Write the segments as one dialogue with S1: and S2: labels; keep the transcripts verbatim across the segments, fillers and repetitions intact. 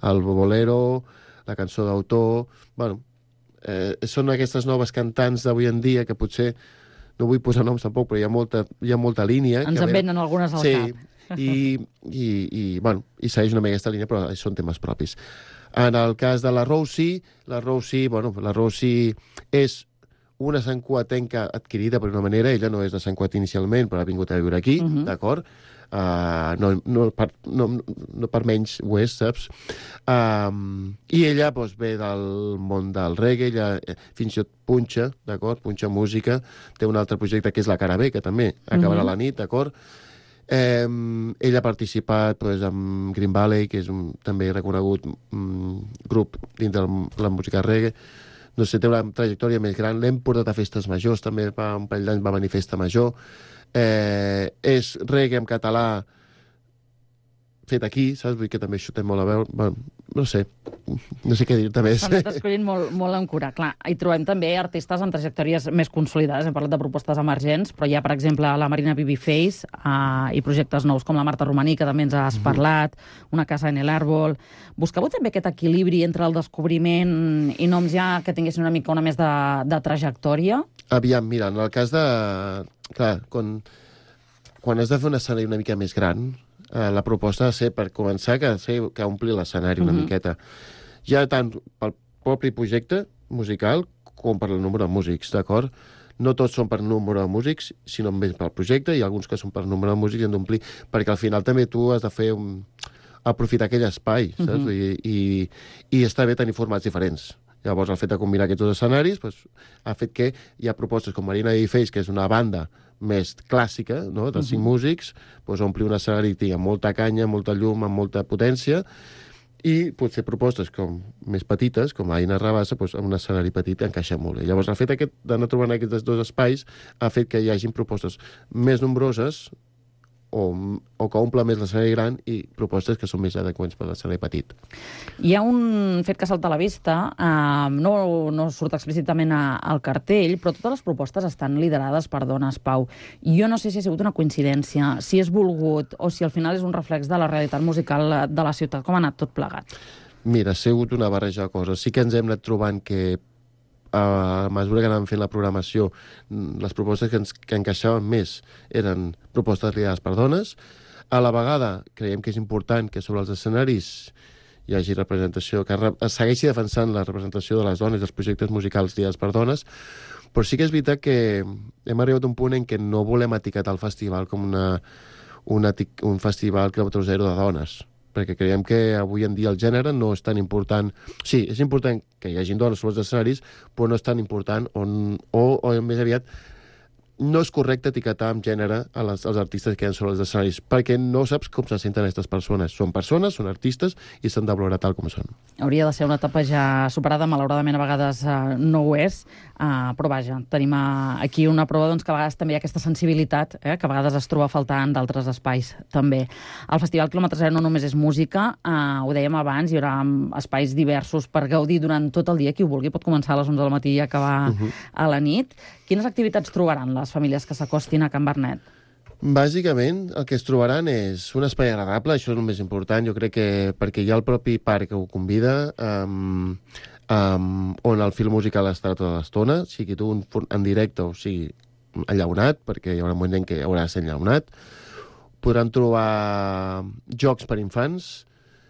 S1: el bolero, la cançó d'autor... Bueno, eh, són aquestes noves cantants d'avui en dia que potser... No vull posar noms tampoc, però hi ha molta, hi ha molta línia.
S2: Ens en venen algunes al
S1: sí,
S2: cap.
S1: I, i, i, bueno, i segueix una mica aquesta línia, però són temes propis. En el cas de la Rousy, la Rousy, bueno, la Rousy és una santcuatenca adquirida per una manera, ella no és de Sant Cugat inicialment, però ha vingut a viure aquí, uh-huh. d'acord? Uh, no, no, per, no, no per menys ho és, saps? Um, I ella doncs, ve del món del reggae, ella eh, fins i tot punxa, d'acord? Punxa música. Té un altre projecte que és la Cara B, que també acabarà uh-huh. la nit, d'acord? Um, ella ha participat doncs, amb Green Valley, que és un també reconegut um, grup dins de la música reggae. No sé, té una trajectòria més gran. L'hem portat a festes majors, també fa un parell d'anys va venir festa major. Eh, és reggae en català fet aquí, saps? Vull dir que també això té molt a veure... Bueno, no sé, no sé què dir-te més.
S2: S'han estat escollint molt, molt amb cura. Clar, hi trobem també artistes amb trajectòries més consolidades. Hem parlat de propostes emergents, però hi ha, per exemple, la Marina Babyface uh, i projectes nous com la Marta Romaní, que també ens has mm-hmm. parlat, Una casa en el árbol... Busqueu també aquest equilibri entre el descobriment i noms ja que tinguessin una mica una més de, de trajectòria?
S1: Aviam, mira, en el cas de... Clar, quan, quan has de fer un escenari una mica més gran, eh, la proposta ha de ser, per començar, que, ser, que ompli l'escenari una mm-hmm. miqueta. Ja tant pel propi projecte musical com per el número de músics, d'acord? No tots són per número de músics, sinó més pel projecte, i alguns que són per número de músics han d'omplir, perquè al final també tu has de fer un... aprofitar aquell espai, saps? Mm-hmm. I, i, I està bé tenir formats diferents. Llavors, el fet de combinar aquests dos escenaris pues, ha fet que hi ha propostes com Marina Babyface, que és una banda més clàssica, no?, de cinc uh-huh. músics, pues, ompli un escenari amb molta canya, molta llum, amb molta potència, i potser propostes com més petites, com l'Aina Rabassa, pues, amb un escenari petit encaixa molt bé. Llavors, el fet aquest d'anar trobant aquests dos espais ha fet que hi hagin propostes més nombroses, o, o que omple més l'escenari gran i propostes que són més adequats per l'escenari petit.
S2: Hi ha un fet que salta a la vista, eh, no, no surt explícitament a, al cartell, però totes les propostes estan liderades per dones, Pau. Jo no sé si ha sigut una coincidència, si és volgut o si al final és un reflex de la realitat musical de la ciutat. Com ha anat tot plegat?
S1: Mira, ha sigut una barreja de coses. Sí que ens hem anat trobant que a mesura que anàvem fent la programació, les propostes que, ens, que encaixaven més eren propostes liderades per dones. A la vegada, creiem que és important que sobre els escenaris hi hagi representació, que re, es segueixi defensant la representació de les dones dels projectes musicals liderats per dones, però sí que és veritat que hem arribat a un punt en què no volem etiquetar el festival com una, una, un festival quilòmetre zero de dones, perquè creiem que avui en dia el gènere no és tan important. Sí, és important que hi hagi dones sobre els escenaris, però no és tan important, on, o, o més aviat no és correcte etiquetar amb gènere a les, als artistes que hi ha sobre els escenaris, perquè no saps com se senten aquestes persones. Són persones, són artistes, i s'han de valorar tal com són.
S2: Hauria de ser una etapa ja superada, malauradament a vegades uh, no ho és, uh, però vaja, tenim uh, aquí una prova doncs, que a vegades també hi ha aquesta sensibilitat, eh, que a vegades es troba faltant en d'altres espais també. El Festival Quilòmetre Zero no només és música, uh, ho dèiem abans, hi haurà espais diversos per gaudir durant tot el dia. Qui ho vulgui pot començar a les onze del matí i acabar uh-huh. a la nit. Quines activitats trobaran les famílies que s'acostin a Can Vernet?
S1: Bàsicament, el que es trobaran és un espai agradable, això és el més important, jo crec que perquè hi ha el propi parc que ho convida, um, um, on el fil musical estarà tota l'estona, sigui tu un, en directe o sigui enllaunat, perquè hi haurà un moment en què haurà de ser enllaunat. Podran trobar jocs per infants,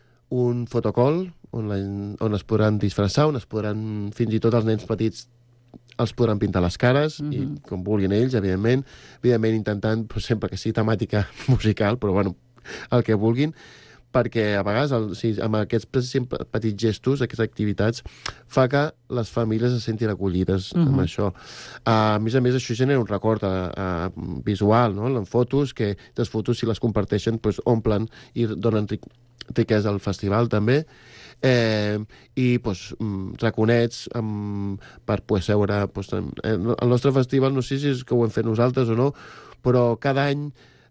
S1: un fotocall, on, la, on es podran disfressar, on es podran, fins i tot els nens petits, els podran pintar les cares, mm-hmm. i com vulguin ells, evidentment, evidentment intentant però sempre que sigui temàtica musical, però bueno, el que vulguin, perquè a vegades el, sí, amb aquests petits gestos, aquestes activitats, fa que les famílies se sentin acollides mm-hmm. amb això. Uh, a més a més, això genera un record uh, uh, visual, no? En fotos, que les fotos, si les comparteixen, pues, omplen i donen ric riquesa al festival, també. Eh, i pues, raconets um, per poder seure pues, en, en el nostre festival, no sé si és que ho hem fet nosaltres o no, però cada any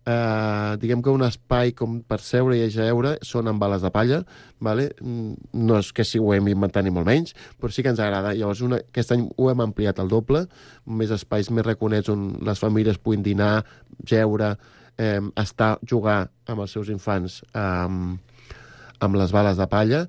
S1: eh, diguem que un espai com per seure i ajeure són amb bales de palla, vale? No és que si ho hem inventat ni molt menys, però sí que ens agrada. Llavors una, aquest any ho hem ampliat al doble, més espais, més raconets on les famílies puguin dinar, jeure, eh, estar, jugar amb els seus infants eh, amb les bales de palla,